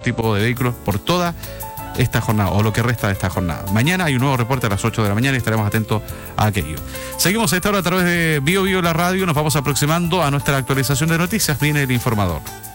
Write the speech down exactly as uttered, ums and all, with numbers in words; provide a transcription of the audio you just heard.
tipo de vehículos por toda esta jornada, o lo que resta de esta jornada. Mañana hay un nuevo reporte a las ocho de la mañana y estaremos atentos a aquello. Seguimos a esta hora a través de Bio Bio la radio, nos vamos aproximando a nuestra actualización de noticias. Viene el informador.